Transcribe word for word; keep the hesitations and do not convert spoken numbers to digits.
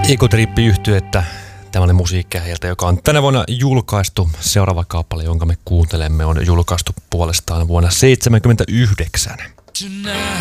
Egotrip-yhtyettä. Tämä oli musiikkia heiltä, joka on tänä vuonna julkaistu. Seuraava kappale, jonka me kuuntelemme, on julkaistu puolestaan vuonna seitsemänkymmentäyhdeksän.